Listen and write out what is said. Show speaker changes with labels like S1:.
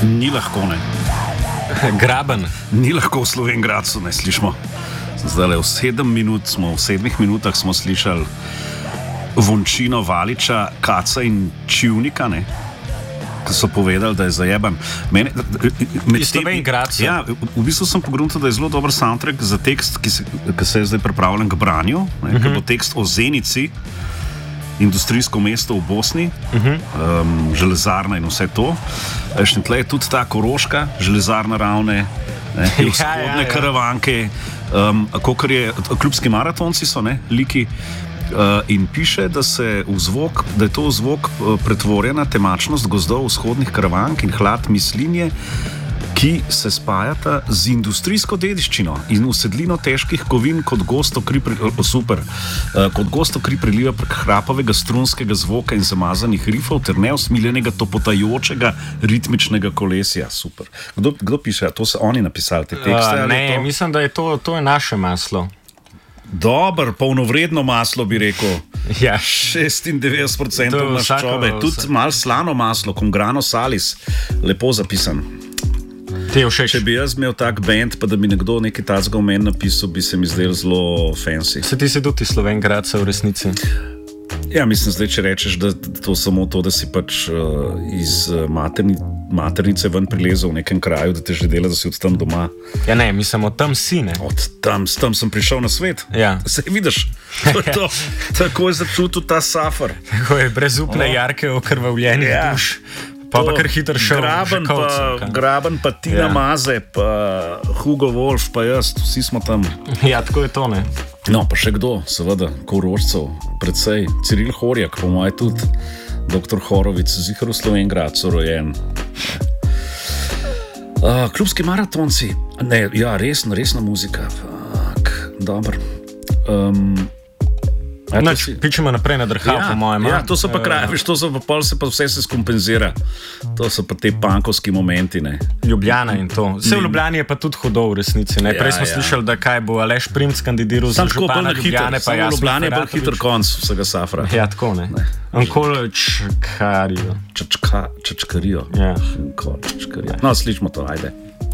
S1: Ni lahko, ne.
S2: Graben.
S1: Ni lahko v Slovenjgradcu, ne slišimo. Zdaj v 7 minutah smo slišali Vončino, Valiča, Kaca in Čivnika, ne, ki so povedali, da je zajeban.
S2: Iz Slovenjgradca.
S1: Ja, v bistvu sem pogruntal, da je zelo dober soundtrack za tekst, ki se je zdaj pripravljen k branju, ki bo tekst o Zenici, industrijsko mesto v Bosni, železarna in vse to. Še tle je tudi ta Koroška, železarna ravne, vzhodne karavanke, kakor je, klubski maratonci so, ne, liki, in piše, da je to v zvok pretvorjena temačnost gozdov vzhodnih karavank in hlad mislinje, ki se spajata z industrijsko dediščino in usedlino težkih kovin kot gosto kri priliva prek hrapavega strunskega zvoka in zamazanih rifov ter neusmiljenega topotajočega ritmičnega kolesja. Super. Kdo piše? To so oni napisali te tekste?
S2: Ne, mislim, da je to je naše maslo.
S1: Dober, polnovredno maslo, bi rekel.
S2: Ja.
S1: 96% maščobe. Tudi malo slano maslo, cum grano salis. Lepo zapisan. Če bi jaz imel tak band, pa da bi nekdo nekaj tazga v meni napisal, bi se mi zdel zelo fancy.
S2: Se ti se tudi Slovenjgradca v resnici?
S1: Ja, mislim, zdaj, če rečeš, da to samo to, da si pač iz maternice ven prilezel v nekem kraju, da te že dela, da si od tam doma.
S2: Ja ne, mislim, od tam si, ne?
S1: Od tam sem prišel na svet.
S2: Ja.
S1: Sej vidiš, tako je začutil ta safar.
S2: Tako je, brezupne jarke okrvavljenih duš. Pa kar hitro šel.
S1: Graben, pa Tina Maze, pa Hugo Wolf, pa jaz, vsi smo tam.
S2: Ja, tako je to, ne?
S1: No, pa še kdo, seveda, Korošcev, predvsej, Ciril Horjak, po moje tudi, dr. Horovic, zihar v Slovenjgradcu rojen. Klubski maratonci, ne, ja, resna muzika, dobro.
S2: Pičemo naprej na drhal, po mojem.
S1: Ja, to so pa kraje, veš, to so pa pol se pa vse se skompenzira. To so pa te punkovski momenti, ne.
S2: Ljubljana in to. Vse v Ljubljani je pa tudi hudo v resnici, ne. Prej smo slišali, da kaj bo Aleš Primc kandidiral za župana Ljubljane, pa jaz.
S1: Ljubljana je bolj hiter konc vsega safra.
S2: Ja, tako, ne. Ankol čačkarijo.
S1: Čačkarijo.
S2: Ja.
S1: No, slišimo to, ajde.